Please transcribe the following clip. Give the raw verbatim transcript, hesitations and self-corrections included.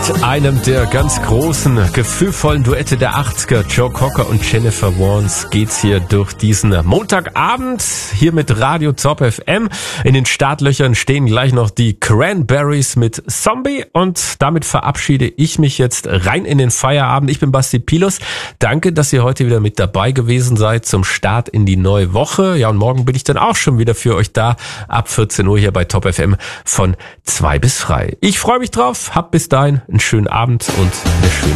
Mit einem der ganz großen, gefühlvollen Duette der achtziger, Joe Cocker und Jennifer Warnes, geht's hier durch diesen Montagabend, hier mit Radio Top F M. In den Startlöchern stehen gleich noch die Cranberries mit Zombie und damit verabschiede ich mich jetzt rein in den Feierabend. Ich bin Basti Pilus. Danke, dass ihr heute wieder mit dabei gewesen seid zum Start in die neue Woche. Ja, und morgen bin ich dann auch schon wieder für euch da, ab vierzehn Uhr hier bei Top F M von zwei bis frei. Ich freue mich drauf, habt bis dahin einen schönen Abend und eine schöne